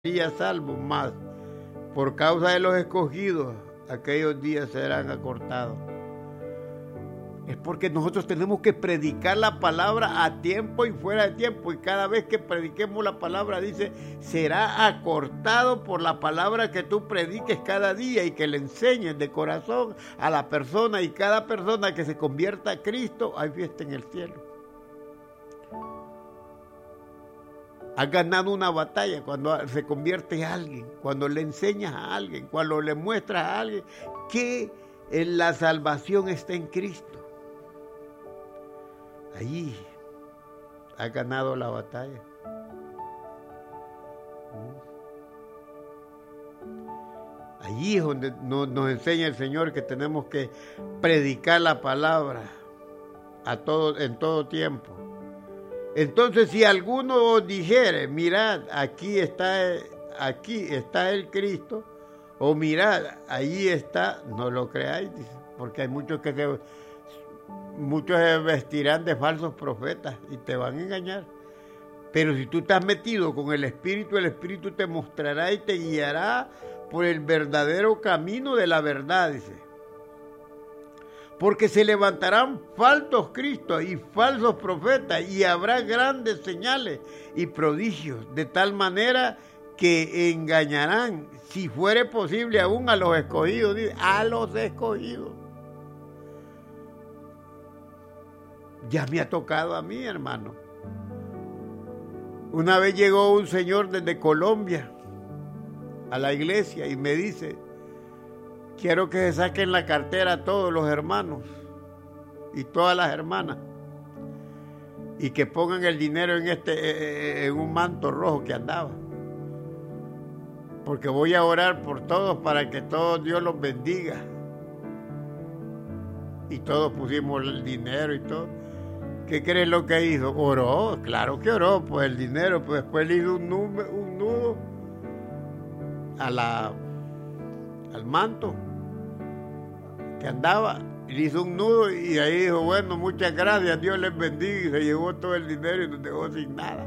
sería salvo, mas por causa de los escogidos, aquellos días serán acortados. Es porque nosotros tenemos que predicar la palabra a tiempo y fuera de tiempo. Y cada vez que prediquemos la palabra, dice, será acortado por la palabra que tú prediques cada día y que le enseñes de corazón a la persona. Y cada persona que se convierta a Cristo, hay fiesta en el cielo. Has ganado una batalla cuando se convierte a alguien, cuando le enseñas a alguien, cuando le muestras a alguien que la salvación está en Cristo. Allí has ganado la batalla. Allí es donde nos enseña el Señor que tenemos que predicar la palabra en todo tiempo. Entonces, si alguno dijere, mirad, aquí está el Cristo, o mirad, allí está, no lo creáis, dice, porque hay muchos se vestirán de falsos profetas y te van a engañar. Pero si tú estás metido con el Espíritu te mostrará y te guiará por el verdadero camino de la verdad, dice. Porque se levantarán falsos cristos y falsos profetas, y habrá grandes señales y prodigios, de tal manera que engañarán, si fuere posible, aún a los escogidos, dice, a los escogidos. Ya me ha tocado a mí, hermano. Una vez llegó un señor desde Colombia a la iglesia y me dice, quiero que se saquen la cartera a todos los hermanos y todas las hermanas y que pongan el dinero en un manto rojo que andaba. Porque voy a orar por todos para que todos Dios los bendiga. Y todos pusimos el dinero y todo. ¿Qué crees lo que hizo? Oró, claro que oró, pues el dinero, pues después le hizo un nudo al manto que andaba, y le hizo un nudo y ahí dijo, bueno, muchas gracias, Dios les bendiga, y se llevó todo el dinero y nos dejó sin nada.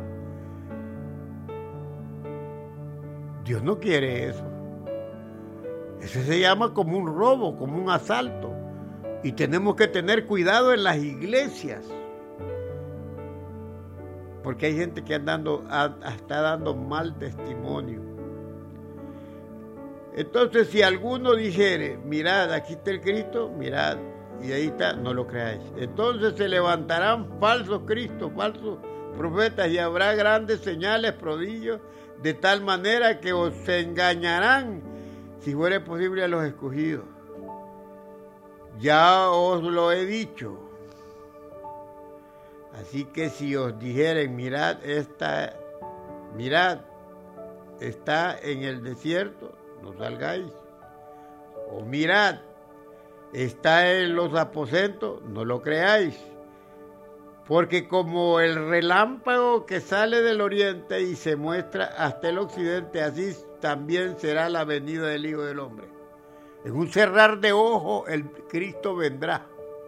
Dios no quiere eso. Eso se llama como un robo, como un asalto, y tenemos que tener cuidado en las iglesias, porque hay gente que está dando mal testimonio. Entonces, si alguno dijere, mirad, aquí está el Cristo, mirad, y ahí está, no lo creáis. Entonces se levantarán falsos cristos, falsos profetas, y habrá grandes señales, prodigios, de tal manera que os engañarán, si fuere posible, a los escogidos. Ya os lo he dicho. Así que si os dijeren, mirad, está en el desierto, no salgáis. O mirad, está en los aposentos, no lo creáis. Porque como el relámpago que sale del oriente y se muestra hasta el occidente, así también será la venida del Hijo del Hombre. En un cerrar de ojos el Cristo vendrá.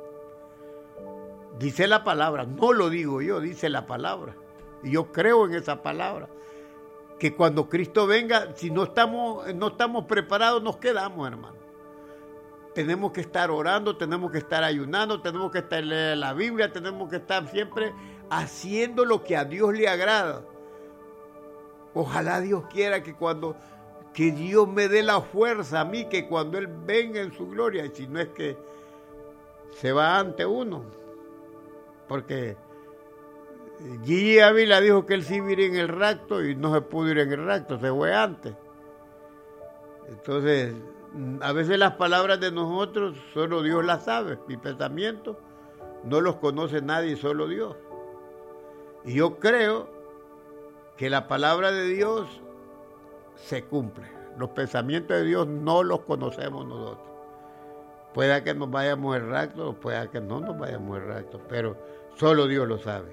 Dice la palabra, no lo digo yo, dice la palabra. Y yo creo en esa palabra. Que cuando Cristo venga, si no estamos preparados, nos quedamos, hermano. Tenemos que estar orando, tenemos que estar ayunando, tenemos que estar leyendo la Biblia, tenemos que estar siempre haciendo lo que a Dios le agrada. Ojalá Dios quiera que Dios me dé la fuerza a mí, que cuando Él venga en su gloria, y si no es que se va ante uno, porque Gigi Ávila dijo que él sí iba a ir en el rapto y no se pudo ir en el rapto, se fue antes. Entonces, a veces las palabras de nosotros solo Dios las sabe, mis pensamientos no los conoce nadie, solo Dios. Y yo creo que la palabra de Dios se cumple. Los pensamientos de Dios no los conocemos nosotros. Pueda que nos vayamos al rapto, o pueda que no nos vayamos al rapto, pero solo Dios lo sabe.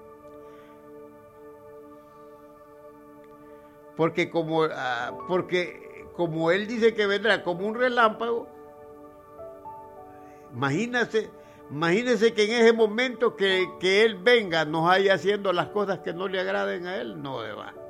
Porque como Él dice que vendrá como un relámpago, imagínese que en ese momento que Él venga nos haya haciendo las cosas que no le agraden a Él, no va.